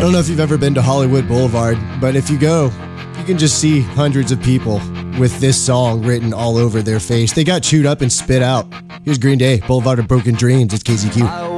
don't know if you've ever been to Hollywood Boulevard, but if you go, you can just see hundreds of people with this song written all over their face. They got chewed up and spit out. Here's Green Day, Boulevard of Broken Dreams. It's KZQ.